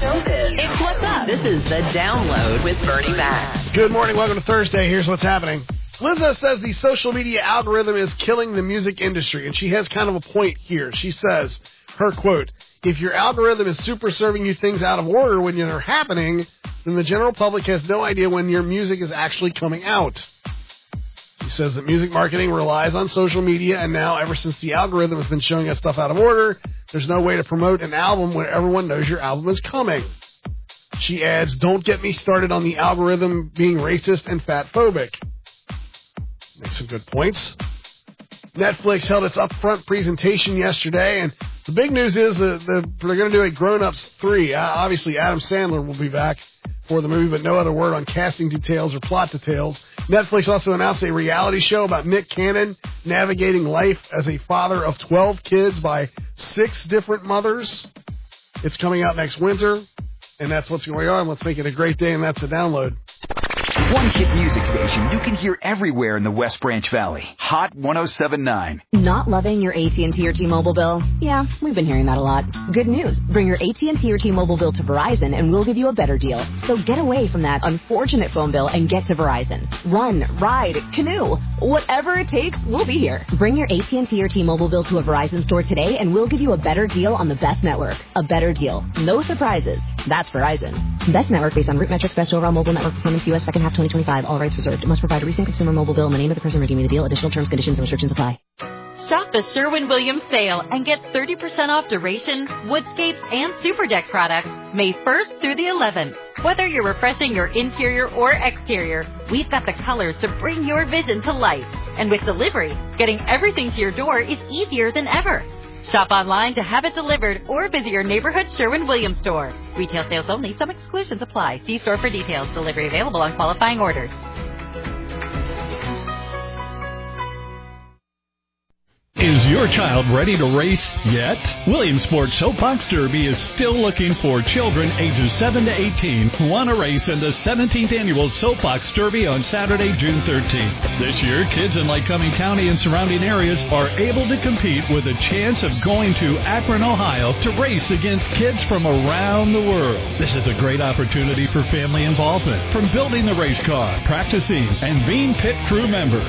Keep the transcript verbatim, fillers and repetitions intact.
Showbiz. It's What's Up. This is The Download with Bernie Mac. Good morning. Welcome to Thursday. Here's what's happening. Lizzo says the social media algorithm is killing the music industry, and she has kind of a point here. She says, her quote, if your algorithm is super serving you things out of order when they're happening, then the general public has no idea when your music is actually coming out. She says that music marketing relies on social media, and now ever since the algorithm has been showing us stuff out of order, there's no way to promote an album when everyone knows your album is coming. She adds, don't get me started on the algorithm being racist and fat-phobic. Makes some good points. Netflix held its upfront presentation yesterday, and the big news is that they're going to do a Grown Ups three. Uh, obviously, Adam Sandler will be back for the movie, but no other word on casting details or plot details. Netflix also announced a reality show about Nick Cannon navigating life as a father of twelve kids by six different mothers. It's coming out next winter, and that's what's going on. Let's make it a great day, and that's a download. One hit music station you can hear everywhere in the West Branch Valley. Hot one oh seven point nine. Not loving your A T and T or T-Mobile bill? Yeah, we've been hearing that a lot. Good news. Bring your A T and T or T-Mobile bill to Verizon and we'll give you a better deal. So get away from that unfortunate phone bill and get to Verizon. Run, ride, canoe. Whatever it takes, we'll be here. Bring your A T and T or T-Mobile bill to a Verizon store today and we'll give you a better deal on the best network. A better deal. No surprises. That's Verizon. Best network based on root metrics, best overall mobile network performance, U S second half twenty twenty-five. All rights reserved. Must provide a recent consumer mobile bill in the name of the person redeeming the deal. Additional terms, conditions, and restrictions apply. Shop the Sherwin-Williams sale and get thirty percent off Duration, Woodscapes, and Super Deck products May first through the eleventh. Whether you're refreshing your interior or exterior, we've got the colors to bring your vision to life. And with delivery, getting everything to your door is easier than ever. Shop online to have it delivered or visit your neighborhood Sherwin-Williams store. Retail sales only. Some exclusions apply. See store for details. Delivery available on qualifying orders. Is your child ready to race yet? Williamsport Soapbox Derby is still looking for children ages seven to eighteen who want to race in the seventeenth Annual Soapbox Derby on Saturday, June thirteenth. This year, kids in Lycoming County and surrounding areas are able to compete with a chance of going to Akron, Ohio to race against kids from around the world. This is a great opportunity for family involvement, from building the race car, practicing, and being pit crew members.